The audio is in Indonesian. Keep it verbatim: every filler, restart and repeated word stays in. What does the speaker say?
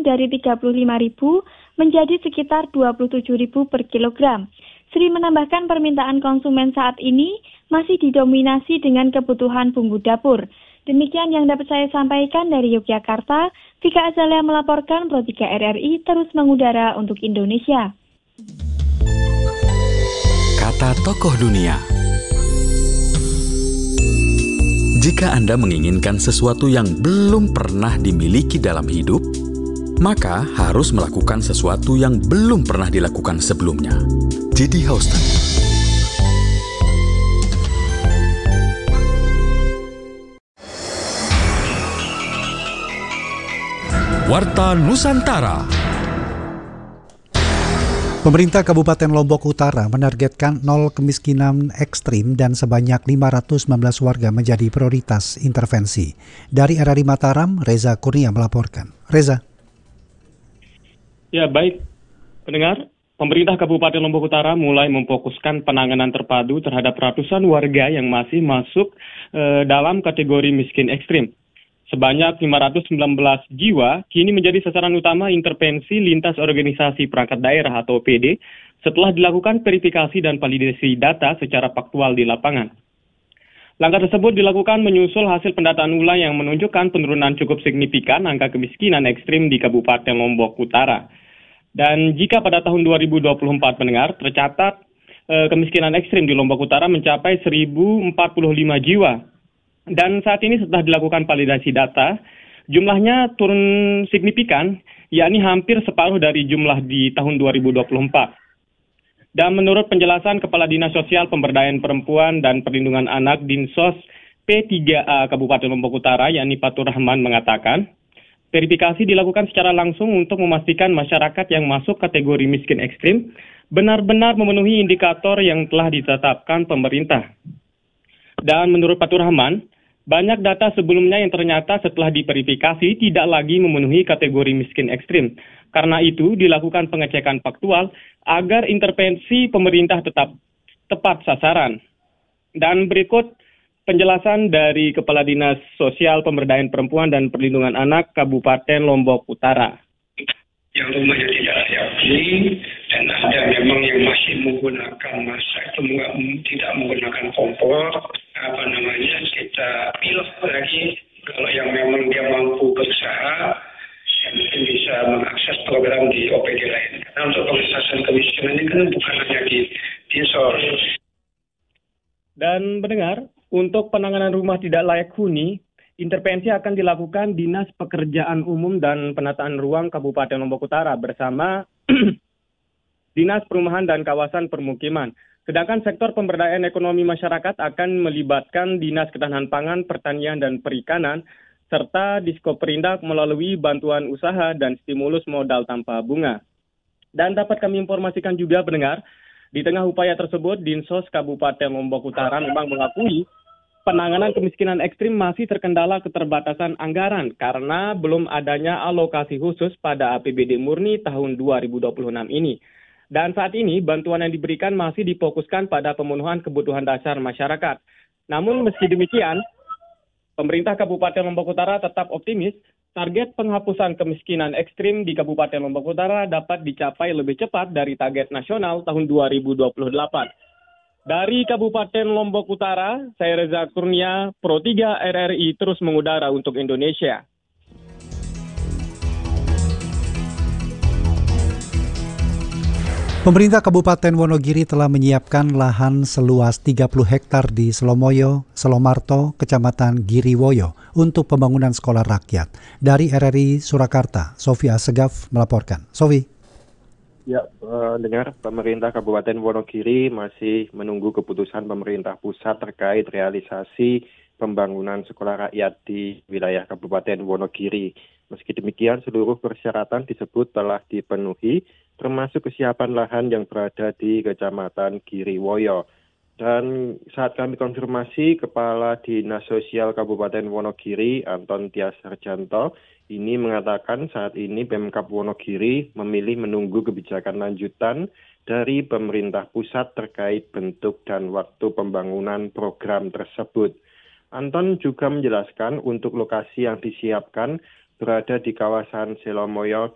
dari tiga puluh lima ribu menjadi sekitar dua puluh tujuh ribu per kilogram. Sri menambahkan permintaan konsumen saat ini masih didominasi dengan kebutuhan bumbu dapur. Demikian yang dapat saya sampaikan dari Yogyakarta. Vika Azalia melaporkan Pro tiga R R I terus mengudara untuk Indonesia. Kata tokoh dunia. Jika Anda menginginkan sesuatu yang belum pernah dimiliki dalam hidup, maka harus melakukan sesuatu yang belum pernah dilakukan sebelumnya. J D Houston. Warta Nusantara. Pemerintah Kabupaten Lombok Utara menargetkan nol kemiskinan ekstrim dan sebanyak lima ratus sembilan belas warga menjadi prioritas intervensi. Dari R R I Mataram, Reza Kurnia melaporkan. Reza. Ya, baik. Pendengar, pemerintah Kabupaten Lombok Utara mulai memfokuskan penanganan terpadu terhadap ratusan warga yang masih masuk eh, dalam kategori miskin ekstrim. Sebanyak lima ratus sembilan belas jiwa kini menjadi sasaran utama intervensi lintas organisasi perangkat daerah atau O P D setelah dilakukan verifikasi dan validasi data secara faktual di lapangan. Langkah tersebut dilakukan menyusul hasil pendataan ulang yang menunjukkan penurunan cukup signifikan angka kemiskinan ekstrim di Kabupaten Lombok Utara. Dan jika pada tahun dua ribu dua puluh empat mendengar, tercatat eh, kemiskinan ekstrim di Lombok Utara mencapai seribu empat puluh lima jiwa. Dan saat ini setelah dilakukan validasi data, jumlahnya turun signifikan, yakni hampir separuh dari jumlah di tahun dua ribu dua puluh empat. Dan menurut penjelasan Kepala Dinas Sosial Pemberdayaan Perempuan dan Perlindungan Anak Dinsos P tiga A Kabupaten Lombok Utara, yakni Fatur Rahman mengatakan, verifikasi dilakukan secara langsung untuk memastikan masyarakat yang masuk kategori miskin ekstrim benar-benar memenuhi indikator yang telah ditetapkan pemerintah. Dan menurut Fatur Rahman, banyak data sebelumnya yang ternyata setelah diverifikasi tidak lagi memenuhi kategori miskin ekstrim. Karena itu dilakukan pengecekan faktual agar intervensi pemerintah tetap tepat sasaran. Dan berikut penjelasan dari Kepala Dinas Sosial Pemberdayaan Perempuan dan Perlindungan Anak Kabupaten Lombok Utara. Yang rumahnya tidak layak huni dan ada memang yang masih menggunakan masak itu tidak menggunakan kompor, apa namanya, kita pilih lagi. Kalau yang memang dia mampu berusaha, ya mungkin bisa mengakses program di O P D lain. Karena untuk pengentasan kemiskinan ini kan bukan hanya di Dinsos. Dan mendengar, untuk penanganan rumah tidak layak huni, intervensi akan dilakukan Dinas Pekerjaan Umum dan Penataan Ruang Kabupaten Lombok Utara bersama Dinas Perumahan dan Kawasan Permukiman. Sedangkan sektor pemberdayaan ekonomi masyarakat akan melibatkan Dinas Ketahanan Pangan, Pertanian, dan Perikanan, serta Diskoperindak melalui bantuan usaha dan stimulus modal tanpa bunga. Dan dapat kami informasikan juga pendengar, di tengah upaya tersebut, Dinsos Kabupaten Lombok Utara memang mengakui penanganan kemiskinan ekstrim masih terkendala keterbatasan anggaran karena belum adanya alokasi khusus pada A P B D murni tahun dua ribu dua puluh enam ini. Dan saat ini bantuan yang diberikan masih difokuskan pada pemenuhan kebutuhan dasar masyarakat. Namun meski demikian, pemerintah Kabupaten Lombok Utara tetap optimis target penghapusan kemiskinan ekstrim di Kabupaten Lombok Utara dapat dicapai lebih cepat dari target nasional tahun dua ribu dua puluh delapan. Dari Kabupaten Lombok Utara, saya Reza Kurnia, Pro tiga R R I terus mengudara untuk Indonesia. Pemerintah Kabupaten Wonogiri telah menyiapkan lahan seluas tiga puluh hektar di Selomoyo, Selomarto, Kecamatan Giriwoyo untuk pembangunan sekolah rakyat. Dari R R I Surakarta, Sofia Segaf melaporkan. Sofi. Ya, uh, dengar pemerintah Kabupaten Wonogiri masih menunggu keputusan pemerintah pusat terkait realisasi pembangunan sekolah rakyat di wilayah Kabupaten Wonogiri. Meski demikian, seluruh persyaratan disebut telah dipenuhi, termasuk kesiapan lahan yang berada di Kecamatan Giriwoyo. Dan saat kami konfirmasi, Kepala Dinas Sosial Kabupaten Wonogiri, Anton Tias Sarjanto, ini mengatakan saat ini Pemkab Wonogiri memilih menunggu kebijakan lanjutan dari pemerintah pusat terkait bentuk dan waktu pembangunan program tersebut. Anton juga menjelaskan untuk lokasi yang disiapkan berada di kawasan Selomoyo,